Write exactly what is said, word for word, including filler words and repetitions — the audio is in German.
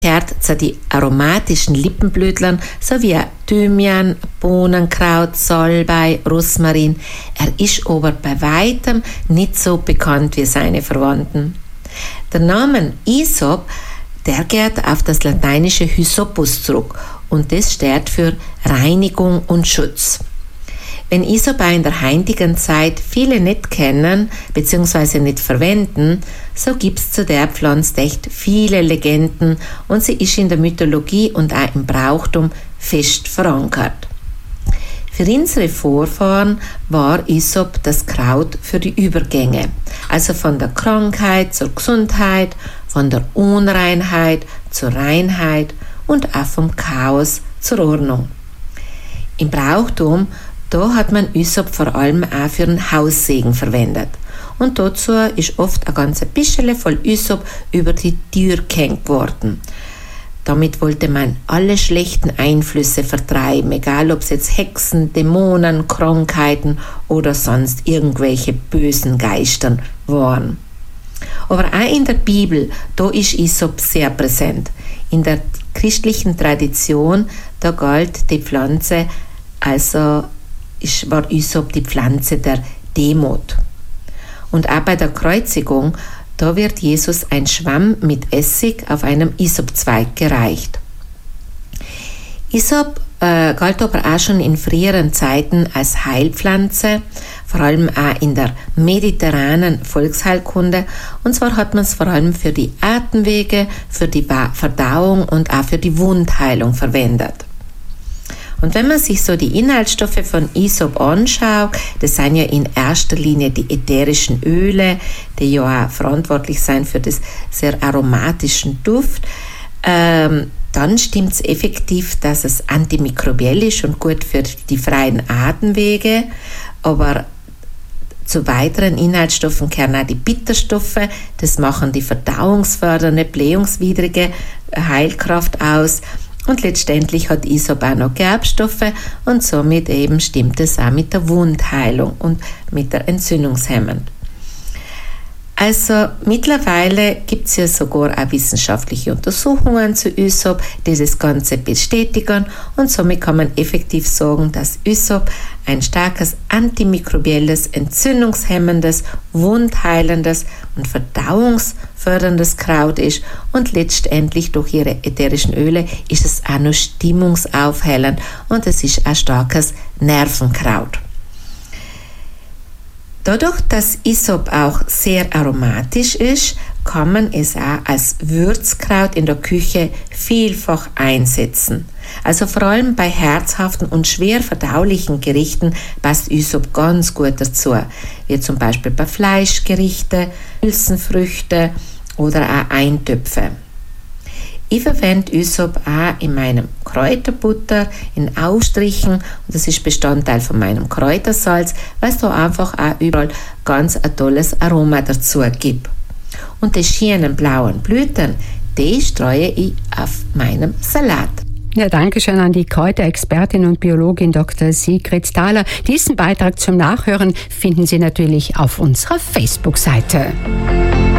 gehört zu den aromatischen Lippenblütlern sowie Thymian, Bohnenkraut, Salbei, Rosmarin. Er ist aber bei weitem nicht so bekannt wie seine Verwandten. Der Name Isop, der geht auf das lateinische Hyssopus zurück und das steht für Reinigung und Schutz. Wenn Isop auch in der heutigen Zeit viele nicht kennen bzw. nicht verwenden, so gibt es zu der Pflanze echt viele Legenden und sie ist in der Mythologie und auch im Brauchtum fest verankert. Für unsere Vorfahren war Isop das Kraut für die Übergänge, also von der Krankheit zur Gesundheit, von der Unreinheit zur Reinheit und auch vom Chaos zur Ordnung. Im Brauchtum Da hat man Isop vor allem auch für den Haussegen verwendet. Und dazu ist oft ein ganzes Bischele voll Isop über die Tür gehängt worden. Damit wollte man alle schlechten Einflüsse vertreiben, egal ob es jetzt Hexen, Dämonen, Krankheiten oder sonst irgendwelche bösen Geistern waren. Aber auch in der Bibel, da ist Isop sehr präsent. In der christlichen Tradition, da galt die Pflanze, also war Isop die Pflanze der Demut. Und auch bei der Kreuzigung, da wird Jesus ein Schwamm mit Essig auf einem Isopzweig gereicht. Isop äh, galt aber auch schon in früheren Zeiten als Heilpflanze, vor allem auch in der mediterranen Volksheilkunde. Und zwar hat man es vor allem für die Atemwege, für die Verdauung und auch für die Wundheilung verwendet. Und wenn man sich so die Inhaltsstoffe von Isop anschaut, das sind ja in erster Linie die ätherischen Öle, die ja auch verantwortlich sind für das sehr aromatischen Duft, ähm, dann stimmt es effektiv, dass es antimikrobiell ist und gut für die freien Atemwege, aber zu weiteren Inhaltsstoffen gehören auch die Bitterstoffe, das machen die verdauungsfördernde, blähungswidrige Heilkraft aus. Und letztendlich hat Isop auch noch Gerbstoffe und somit eben stimmt es auch mit der Wundheilung und mit der Entzündungshemmung. Also mittlerweile gibt es ja sogar auch wissenschaftliche Untersuchungen zu Isop, die das Ganze bestätigen und somit kann man effektiv sagen, dass Isop ein starkes antimikrobielles, entzündungshemmendes, wundheilendes und verdauungsförderndes Kraut ist und letztendlich durch ihre ätherischen Öle ist es auch noch stimmungsaufhellend und es ist ein starkes Nervenkraut. Dadurch, dass Isop auch sehr aromatisch ist, kann man es auch als Würzkraut in der Küche vielfach einsetzen. Also vor allem bei herzhaften und schwer verdaulichen Gerichten passt Isop ganz gut dazu, wie zum Beispiel bei Fleischgerichte, Hülsenfrüchte oder auch Eintöpfe. Ich verwende Isop auch in meinem Kräuterbutter, in Aufstrichen und das ist Bestandteil von meinem Kräutersalz, weil es da einfach auch überall ganz ein tolles Aroma dazu gibt. Und die schönen blauen Blüten, die streue ich auf meinem Salat. Ja, danke schön an die Kräuterexpertin und Biologin Doktor Sigrid Thaler. Diesen Beitrag zum Nachhören finden Sie natürlich auf unserer Facebook-Seite.